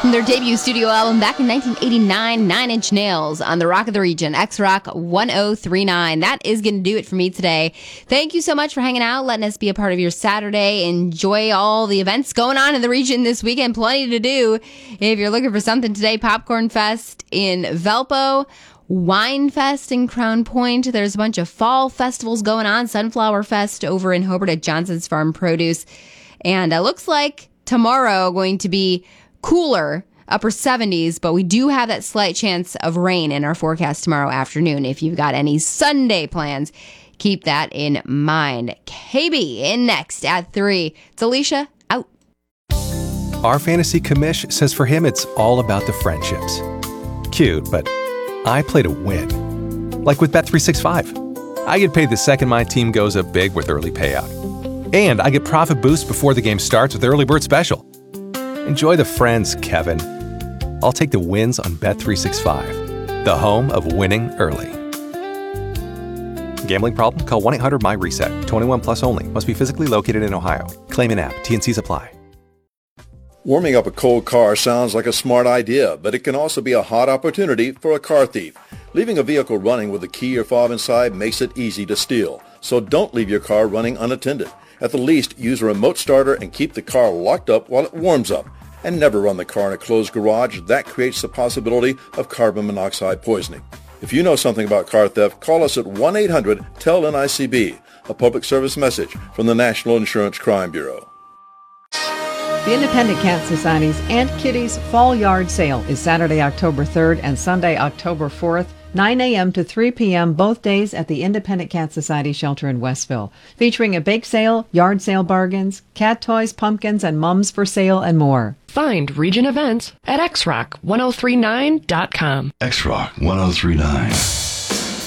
From their debut studio album back in 1989, 9 Inch Nails on the Rock of the Region, X-Rock 1039. That is going to do it for me today. Thank you so much for hanging out, letting us be a part of your Saturday. Enjoy all the events going on in the region this weekend. Plenty to do. If you're looking for something today, Popcorn Fest in Valpo, Wine Fest in Crown Point. There's a bunch of fall festivals going on. Sunflower Fest over in Hobart at Johnson's Farm Produce. And it looks like tomorrow going to be cooler, upper 70s, but we do have that slight chance of rain in our forecast tomorrow afternoon. If you've got any Sunday plans, keep that in mind. KB in next at 3. It's Alicia, out. Our fantasy commish says for him it's all about the friendships. Cute, but I play to win. Like with Bet365. I get paid the second my team goes up big with early payout. And I get profit boost before the game starts with Early Bird Special. Enjoy the friends, Kevin. I'll take the wins on Bet365, the home of winning early. Gambling problem? Call 1-800-MY-RESET. 21 plus only. Must be physically located in Ohio. Claim in app. T&Cs apply. Warming up a cold car sounds like a smart idea, but it can also be a hot opportunity for a car thief. Leaving a vehicle running with a key or fob inside makes it easy to steal. So don't leave your car running unattended. At the least, use a remote starter and keep the car locked up while it warms up. And never run the car in a closed garage. That creates the possibility of carbon monoxide poisoning. If you know something about car theft, call us at 1-800-TEL-NICB, a public service message from the National Insurance Crime Bureau. The Independent Cat Society's Aunt Kitty's Fall Yard Sale is Saturday, October 3rd and Sunday, October 4th. 9 a.m. to 3 p.m. both days at the Independent Cat Society shelter in Westville, featuring a bake sale, yard sale bargains, cat toys, pumpkins, and mums for sale, and more. Find region events at xrock1039.com. XRock 1039.